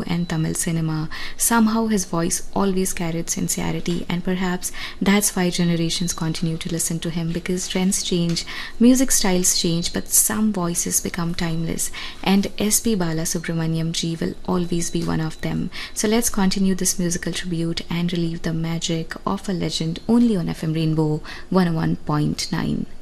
and Tamil cinema. Somehow his voice always carried sincerity, and perhaps that's why generations continue to listen to him, because trends change, music styles change, but some voices become timeless. And S.P. Balasubramaniam ji will always be one of them. So let's continue this musical tribute and relive the magic of a legend only on FM Rainbow 101.9.